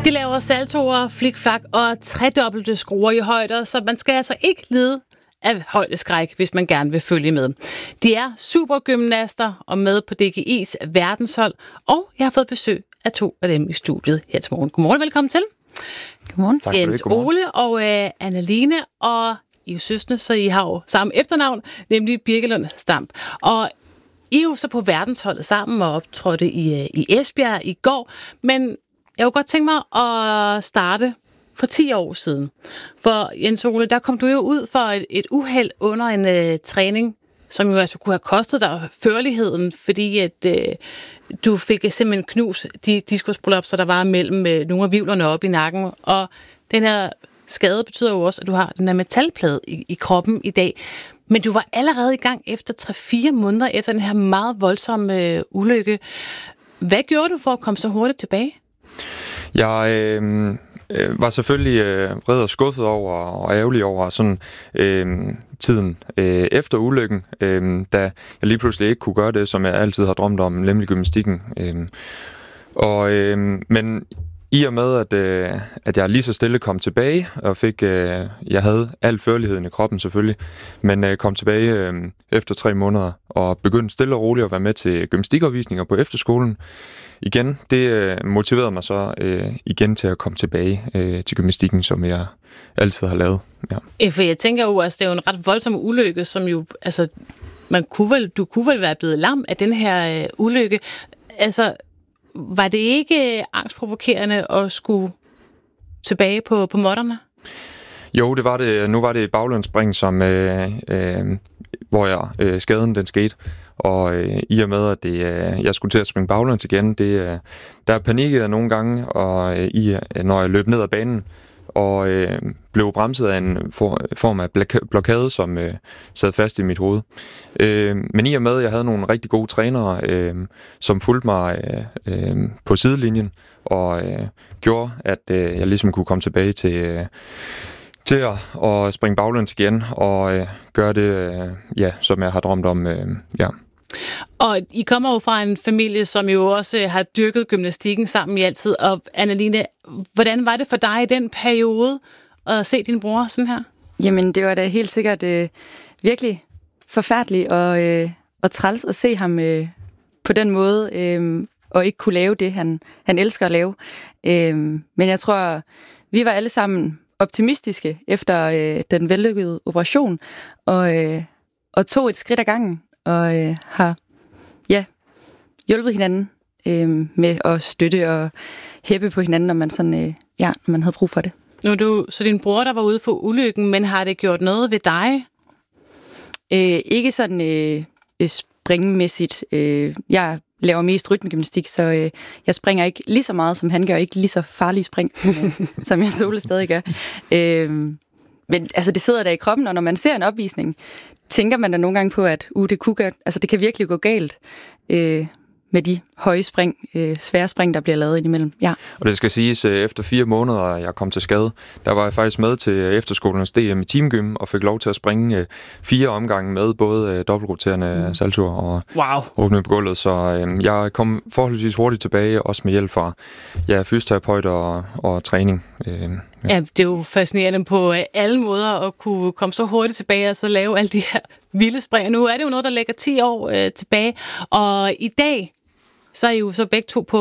De laver saltoer, flikflak og tredobbelte skruer i højder, så man skal altså ikke lide af højdeskræk, hvis man gerne vil følge med. De er supergymnaster og med på DGI's verdenshold, og jeg har fået besøg af 2 af dem i studiet her til morgen. Godmorgen, velkommen til. Godmorgen. Tak for det. Ole og Anna-Line, og I er jo søstre, så I har jo samme efternavn, nemlig Birkelund Stamp. Og I er jo så på verdensholdet sammen og optrådte i Esbjerg i går, men jeg kunne godt tænke mig at starte for 10 år siden. For Jens Ole, der kom du jo ud for et uheld under en træning, som jo altså kunne have kostet dig førligheden, fordi at du fik simpelthen knus de diskusprolaps, der var mellem nogle af vivlerne op i nakken. Og den her skade betyder jo også, at du har den her metalplade i kroppen i dag. Men du var allerede i gang efter 3-4 måneder efter den her meget voldsomme ulykke. Hvad gjorde du for at komme så hurtigt tilbage? Jeg var selvfølgelig vred og skuffet over og ærgerlig over sådan tiden efter ulykken, da jeg lige pludselig ikke kunne gøre det, som jeg altid har drømt om, nemlig gymnastikken. Men i og med, at jeg lige så stille kom tilbage, og fik, jeg havde al førligheden i kroppen selvfølgelig, men kom tilbage efter 3 måneder, og begyndte stille og roligt at være med til gymnastikopvisninger på efterskolen. Igen, det motiverede mig så igen til at komme tilbage til gymnastikken, som jeg altid har lavet. Ja. For jeg tænker jo, at det er jo en ret voldsom ulykke, som jo, altså, du kunne vel være blevet lam af den her ulykke. Altså, var det ikke angstprovokerende at skulle tilbage på modderne? Jo, det var det. Nu var det baglandsspring, som hvor skaden den skete. Og i og med, at jeg skulle til at springe baglands igen, der panikkede jeg nogle gange, og når jeg løb ned ad banen, og blev bremset af en form af blokade, som sad fast i mit hoved. Men i og med, at jeg havde nogle rigtig gode trænere, som fulgte mig på sidelinjen, og gjorde, at jeg ligesom kunne komme tilbage til at springe baglæns igen, og gøre det, som jeg har drømt om. Ja. Og I kommer jo fra en familie, som jo også har dyrket gymnastikken sammen i altid. Og Anna-Line, hvordan var det for dig i den periode at se din bror sådan her? Jamen, det var da helt sikkert virkelig forfærdeligt og træls at se ham på den måde, og ikke kunne lave det, han elsker at lave. Men jeg tror, vi var alle sammen optimistiske efter den vellykkede operation, og tog et skridt ad gangen, og har hjulpet hinanden med at støtte og hæppe på hinanden, når man sådan, når man havde brug for det. Nu er du så din bror, der var ude for ulykken, men har det gjort noget ved dig? Ikke sådan springemæssigt. Jeg laver mest rytmegymnastik, så jeg springer ikke lige så meget, som han gør, ikke lige så farlige spring, som jeg Ole stadig gør. Men altså, det sidder der i kroppen, og når man ser en opvisning, tænker man da nogle gange på, at det kan virkelig gå galt med de høje spring, svære spring, der bliver lavet indimellem. Ja. Og det skal siges, efter 4 måneder, jeg kom til skade, der var jeg faktisk med til efterskolens DM i teamgym, og fik lov til at springe 4 omgange med, både dobbeltroterende saltoer og åbne på gulvet. Så jeg kom forholdsvis hurtigt tilbage, også med hjælp fra fysioterapeut og træning. Ja, det er jo fascinerende på alle måder at kunne komme så hurtigt tilbage og så lave alle de her vilde spring. Nu er det jo noget, der ligger 10 år tilbage, og i dag så er I jo så begge to på